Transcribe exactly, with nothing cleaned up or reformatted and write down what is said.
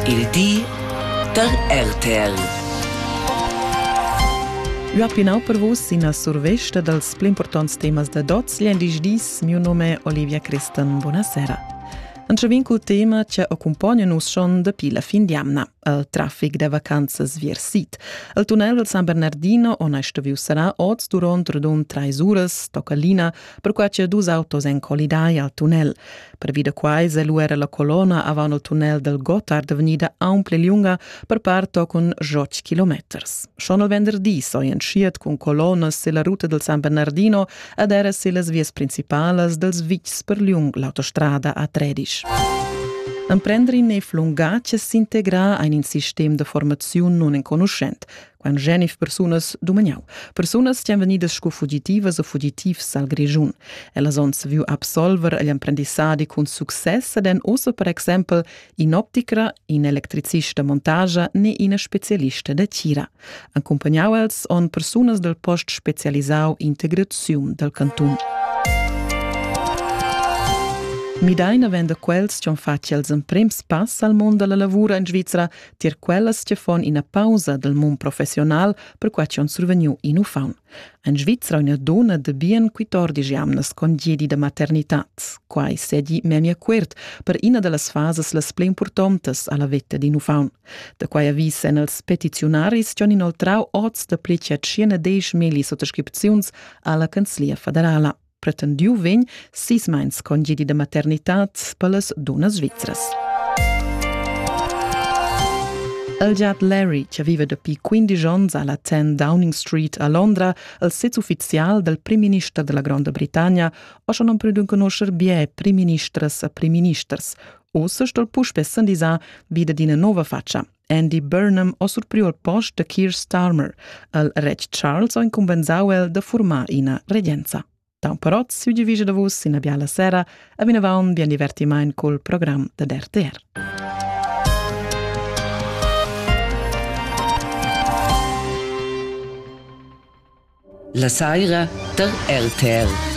Il di der R T L. Io appinau per vos in a survesta dels pli importants temas de dots liendis dis, mio nome è Olivia Christen, buonasera. Antrevin cul tema che accompagna nus schon da pila fin diamna, il traffic de vacanzas vier sit. Il tunnel del San Bernardino on esta viu sarà oz durant redon trais uras, tocca lina, per qua c'è dus autos en collidai al tunnel. Per vida quais e luera la colonna avan il tunnel del Gotthard venida amplia lunga per parto con zot kilometers. Schon il venerdì so enschiet con colonnas se la ruta del San Bernardino ad era se las vies principales dels vics per lung l'autostrada A tredici. Emprendere ne flungace s'integra in un sistema de formazione non in conoscent, quan genif personas domaniau. Personas che han venidas sco fugitivas o fugitivs al grigiun. Elas on se viu absolver agli apprendissadi con success ed en ossa per exempel in optica, in elettricista montagia ne in specialista de tira. Accompagnau els on personas del post specialisau integrazione del cantun. Midaina vende quels che han fatto els emprems pass al mondo della lavura in Svizzera, tier quelles che fan in a pausa del mondo professional per qua che han survegnu in ufaun. In Svizzera una donna de bien quattordici annos con diedi de maternitat, quai sedi memi acquert per ina delles fases les ple importantes alla vetta di ufaun. Da quai avvis en els petitionaris che han inoltrau oz de plicia cienedeix meli sottoscripziuns alla Canzlia Federala. Pretendiu vegn sis mains congedi de maternitat per les donas svizras. El giat Larry, che vive dapi quindici ans alla ten Downing Street a Londra, il sitz ufficial del prim minister della Grande Britagna, o schon non predun conoscer bie prim ministres a prim ministers. Ossa stol push spessen disa vida d'ina nova faccia. Andy Burnham o surpriu al post de Keir Starmer. El reg Charles o incumbenzau el de formar ina regenza. Da un parot si udivisa da vos in a biala sera e vinavon bien divertimain col program de R T R. La saira der R T L.